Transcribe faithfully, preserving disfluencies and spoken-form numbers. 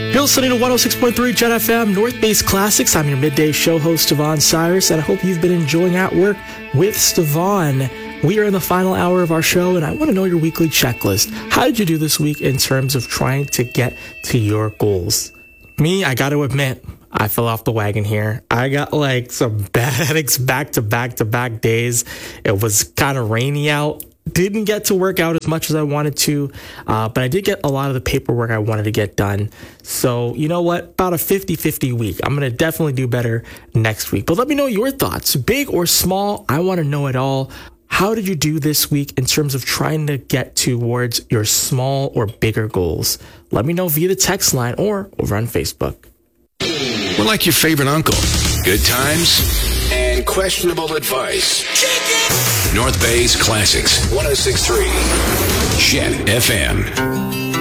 You're listening to one oh six point three Jet F M, North Base Classics. I'm your midday show host, Stevon Cyrus, and I hope you've been enjoying At Work with Stevon. We are in the final hour of our show, and I want to know your weekly checklist. How did you do this week in terms of trying to get to your goals? Me, I got to admit, I fell off the wagon here. I got like some bad headaches back to back to back days. It was kind of rainy out. Didn't get to work out as much as I wanted to, uh, but I did get a lot of the paperwork I wanted to get done. So, you know what? About a fifty-fifty week. I'm going to definitely do better next week. But let me know your thoughts. Big or small, I want to know it all. How did you do this week in terms of trying to get towards your small or bigger goals? Let me know via the text line or over on Facebook. We're like your favorite uncle. Good times and questionable advice. North Bay's Classics, one oh six point three Jet F M.